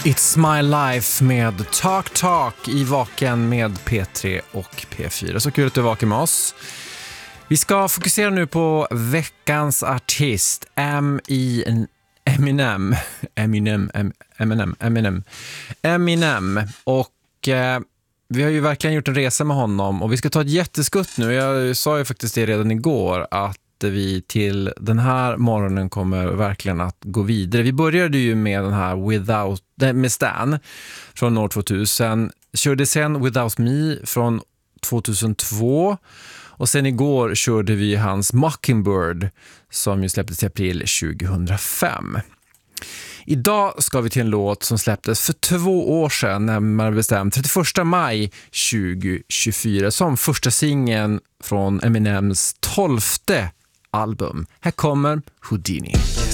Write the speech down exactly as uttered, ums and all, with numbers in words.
It's My Life med Talk Talk i Vaken med P tre och P fyra. Så kul att du är vaken med oss. Vi ska fokusera nu på veckans artist, M I Eminem. Eminem, Eminem, Eminem. Eminem. Och eh, vi har ju verkligen gjort en resa med honom och vi ska ta ett jätteskutt nu. Jag sa ju faktiskt det redan igår att vi till den här morgonen kommer verkligen att gå vidare. Vi började ju med den här Without, med Stan från år tvåtusen. Körde sen Without Me från tvåtusentvå. Och sen igår körde vi hans Mockingbird som ju släpptes i april tjugohundrafem. Idag ska vi till en låt som släpptes för två år sedan, närmare bestämt trettioförsta maj tjugohundratjugofyra, som första singeln från Eminems tolfte album. Här kommer Houdini.